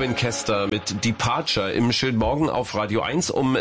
Robin Kester mit Departure im schönen Morgen auf Radio 1 um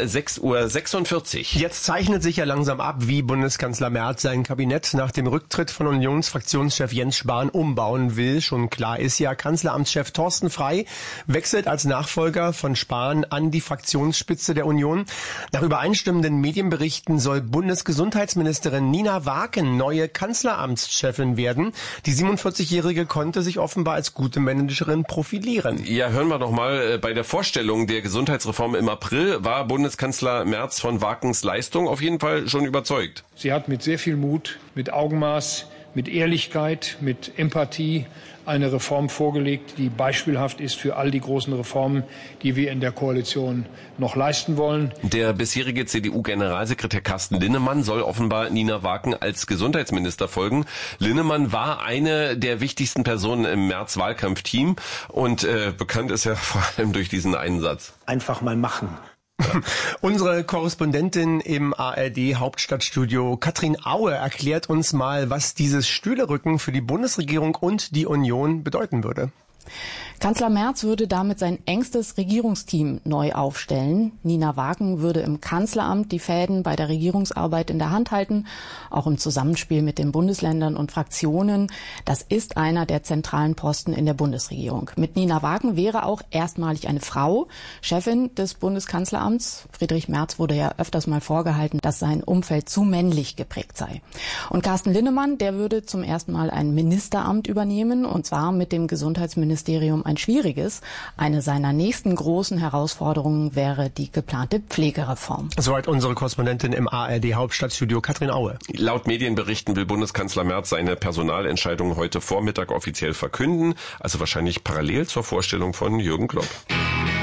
6:46 Uhr. Jetzt zeichnet sich ja langsam ab, wie Bundeskanzler Merz sein Kabinett nach dem Rücktritt von Unionsfraktionschef Jens Spahn umbauen will. Schon klar ist ja, Kanzleramtschef Thorsten Frey wechselt als Nachfolger von Spahn an die Fraktionsspitze der Union. Nach übereinstimmenden Medienberichten soll Bundesgesundheitsministerin Nina Wagen neue Kanzleramtschefin werden. Die 47-Jährige konnte sich offenbar als gute Managerin profilieren. Ja, hören wir doch mal. Bei der Vorstellung der Gesundheitsreform im April war Bundeskanzler Merz von Wagens Leistung auf jeden Fall schon überzeugt. Sie hat mit sehr viel Mut, mit Augenmaß, mit Ehrlichkeit, mit Empathie eine Reform vorgelegt, die beispielhaft ist für all die großen Reformen, die wir in der Koalition noch leisten wollen. Der bisherige CDU-Generalsekretär Carsten Linnemann soll offenbar Nina Wagen als Gesundheitsminister folgen. Linnemann war eine der wichtigsten Personen im Merz-Wahlkampfteam und bekannt ist er vor allem durch diesen einen Satz. Einfach mal machen. Unsere Korrespondentin im ARD-Hauptstadtstudio Katrin Aue erklärt uns mal, was dieses Stühlerücken für die Bundesregierung und die Union bedeuten würde. Kanzler Merz würde damit sein engstes Regierungsteam neu aufstellen. Nina Wagen würde im Kanzleramt die Fäden bei der Regierungsarbeit in der Hand halten, auch im Zusammenspiel mit den Bundesländern und Fraktionen. Das ist einer der zentralen Posten in der Bundesregierung. Mit Nina Wagen wäre auch erstmalig eine Frau Chefin des Bundeskanzleramts. Friedrich Merz wurde ja öfters mal vorgehalten, dass sein Umfeld zu männlich geprägt sei. Und Carsten Linnemann, der würde zum ersten Mal ein Ministeramt übernehmen, und zwar mit dem Gesundheitsministerium ein schwieriges. Eine seiner nächsten großen Herausforderungen wäre die geplante Pflegereform. Soweit unsere Korrespondentin im ARD-Hauptstadtstudio Katrin Aue. Laut Medienberichten will Bundeskanzler Merz seine Personalentscheidung heute Vormittag offiziell verkünden, also wahrscheinlich parallel zur Vorstellung von Jürgen Klopp.